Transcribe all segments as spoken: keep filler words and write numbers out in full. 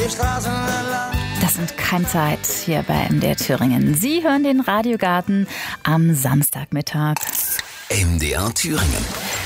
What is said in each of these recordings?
die Straßen entlang. Das sind Keimzeit hier bei M D R Thüringen. Sie hören den Radiogarten am Samstagmittag. M D R Thüringen.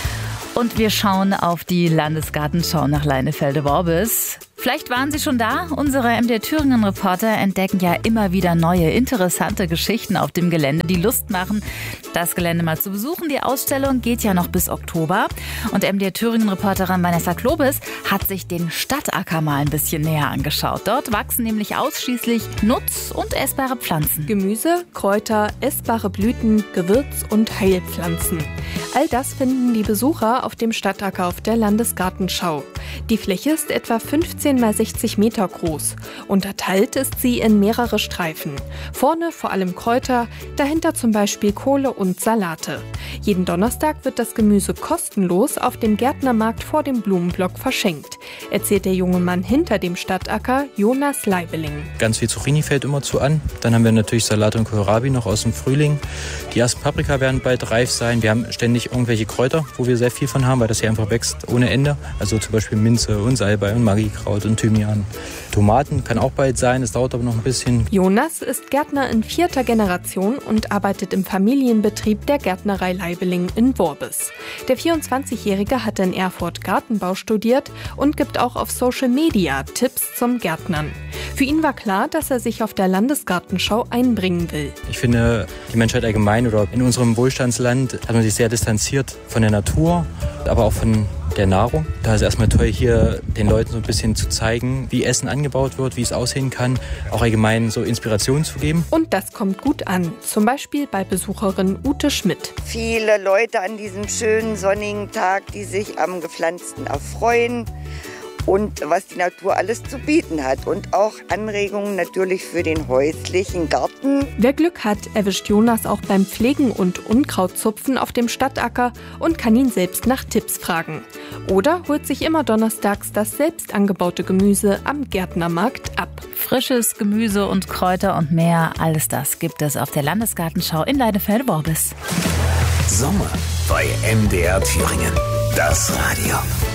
Und wir schauen auf die Landesgartenschau nach Leinefelde-Worbis. Vielleicht waren Sie schon da. Unsere M D R Thüringen-Reporter entdecken ja immer wieder neue, interessante Geschichten auf dem Gelände, die Lust machen, das Gelände mal zu besuchen. Die Ausstellung geht ja noch bis Oktober. Und M D R Thüringen-Reporterin Vanessa Klobis hat sich den Stadtacker mal ein bisschen näher angeschaut. Dort wachsen nämlich ausschließlich nutz- und essbare Pflanzen. Gemüse, Kräuter, essbare Blüten, Gewürz- und Heilpflanzen. All das finden die Besucher auf dem Stadtacker auf der Landesgartenschau. Die Fläche ist etwa fünfzehn mal sechzig Meter groß. Unterteilt ist sie in mehrere Streifen. Vorne vor allem Kräuter, dahinter zum Beispiel Kohle und Salate. Jeden Donnerstag wird das Gemüse kostenlos auf dem Gärtnermarkt vor dem Blumenblock verschenkt, erzählt der junge Mann hinter dem Stadtacker, Jonas Leibeling. Ganz viel Zucchini fällt immer zu an. Dann haben wir natürlich Salat und Kohlrabi noch aus dem Frühling. Die ersten Paprika werden bald reif sein. Wir haben ständig irgendwelche Kräuter, wo wir sehr viel von haben, weil das hier einfach wächst ohne Ende. Also zum Beispiel Minze und Salbei und Magikraut und Thymian. Tomaten kann auch bald sein, es dauert aber noch ein bisschen. Jonas ist Gärtner in vierter Generation und arbeitet im Familienbetrieb der Gärtnerei Leibeling in Worbis. Der vierundzwanzigjährige hat in Erfurt Gartenbau studiert und gibt auch auf Social Media Tipps zum Gärtnern. Für ihn war klar, dass er sich auf der Landesgartenschau einbringen will. Ich finde, die Menschheit allgemein oder in unserem Wohlstandsland hat man sich sehr distanziert von der Natur, aber auch von der Nahrung. Da ist es erstmal toll, hier den Leuten so ein bisschen zu zeigen, wie Essen angebaut wird, wie es aussehen kann, auch allgemein so Inspirationen zu geben. Und das kommt gut an, zum Beispiel bei Besucherin Ute Schmidt. Viele Leute an diesem schönen sonnigen Tag, die sich am Gepflanzten erfreuen und was die Natur alles zu bieten hat. Und auch Anregungen natürlich für den häuslichen Garten. Wer Glück hat, erwischt Jonas auch beim Pflegen und Unkrautzupfen auf dem Stadtacker und kann ihn selbst nach Tipps fragen. Oder holt sich immer donnerstags das selbst angebaute Gemüse am Gärtnermarkt ab. Frisches Gemüse und Kräuter und mehr, alles das gibt es auf der Landesgartenschau in Leinefelde-Worbis. Sommer bei M D R Thüringen. Das Radio.